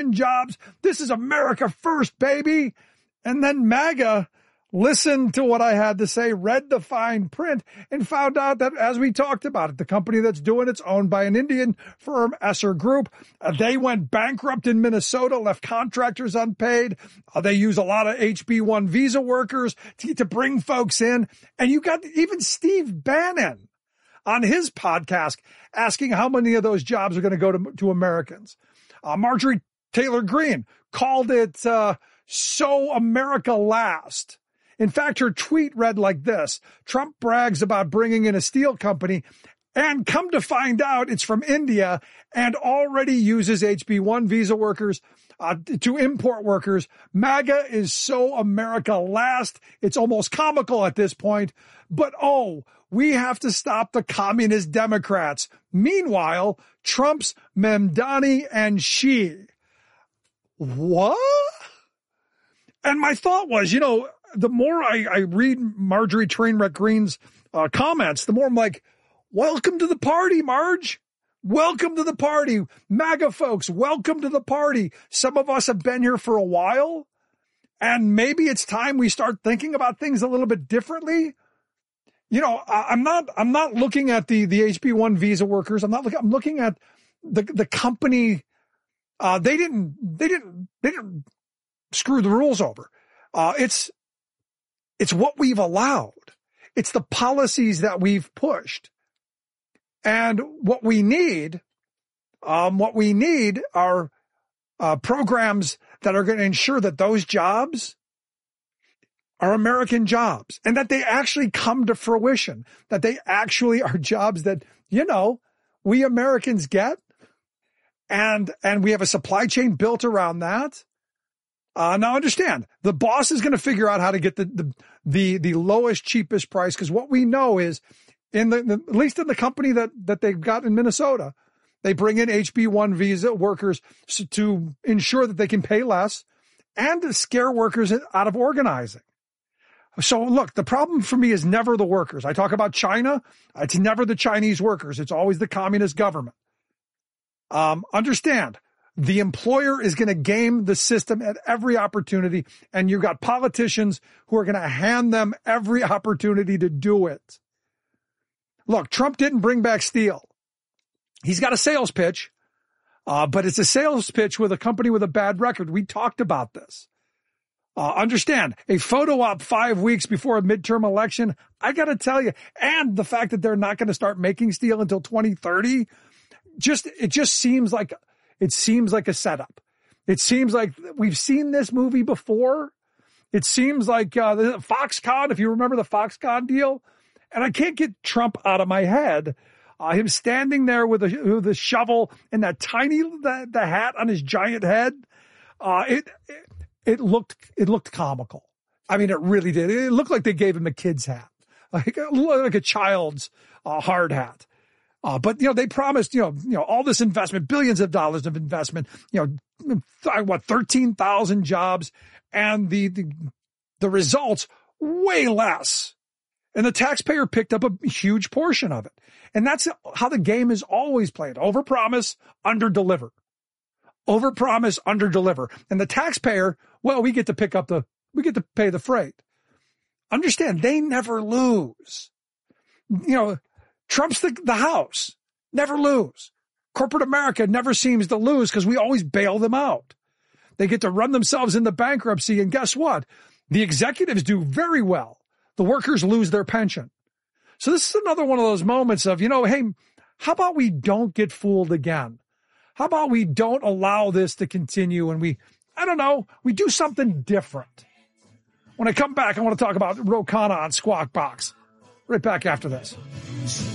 jobs. This is America first, baby. And then MAGA listened to what I had to say, read the fine print, and found out that, as we talked about it, the company that's doing it's owned by an Indian firm, Esser Group. They went bankrupt in Minnesota, left contractors unpaid. They use a lot of HB1 visa workers to bring folks in. And you got even Steve Bannon on his podcast asking how many of those jobs are going to go to Americans. Marjorie Taylor Greene called it so America last. In fact, her tweet read like this: Trump brags about bringing in a steel company, and come to find out it's from India and already uses HB1 visa workers to import workers. MAGA is so America last. It's almost comical at this point. But, we have to stop the communist Democrats. Meanwhile, Trump's Mamdani and Xi. What? And my thought was, the more I read Marjorie Trainwreck Greene's comments, the more I'm like, welcome to the party, Marge. Welcome to the party. MAGA folks, welcome to the party. Some of us have been here for a while, and maybe it's time we start thinking about things a little bit differently. I'm not looking at the HB1 visa workers. I'm looking at the company. They didn't screw the rules over. It's what we've allowed. It's the policies that we've pushed. And what we need are programs that are going to ensure that those jobs are American jobs and that they actually come to fruition, that they actually are jobs that, we Americans get. And we have a supply chain built around that. Now understand, the boss is going to figure out how to get the lowest, cheapest price, because what we know is, at least in the company that they've got in Minnesota, they bring in HB1 visa workers to ensure that they can pay less and to scare workers out of organizing. So look, the problem for me is never the workers. I talk about China. It's never the Chinese workers. It's always the communist government. Understand, the employer is going to game the system at every opportunity, and you've got politicians who are going to hand them every opportunity to do it. Look, Trump didn't bring back steel. He's got a sales pitch, but it's a sales pitch with a company with a bad record. We talked about this. Understand, a photo op 5 weeks before a midterm election, I got to tell you, and the fact that they're not going to start making steel until 2030, it just seems like a setup. It seems like we've seen this movie before. It seems like the Foxconn, if you remember the Foxconn deal, and I can't get Trump out of my head. Him standing there with a shovel and that tiny the hat on his giant head. It looked comical. I mean, it really did. It looked like they gave him a kid's hat, like a child's hard hat. But they promised, all this investment, billions of dollars of investment, 13,000 jobs, and the results way less. And the taxpayer picked up a huge portion of it. And that's how the game is always played. Overpromise, underdeliver. Overpromise, underdeliver. And the taxpayer, we get to pay the freight. Understand, they never lose. Trump's the house. Never lose. Corporate America never seems to lose because we always bail them out. They get to run themselves into bankruptcy, and guess what? The executives do very well. The workers lose their pension. So this is another one of those moments of, hey, how about we don't get fooled again? How about we don't allow this to continue and we do something different? When I come back, I want to talk about Ro Khanna on Squawk Box. Right back after this.